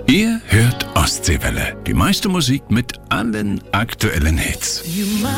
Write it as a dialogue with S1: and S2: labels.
S1: Ihr hört Ostseewelle. Die meiste Musik mit allen aktuellen Hits.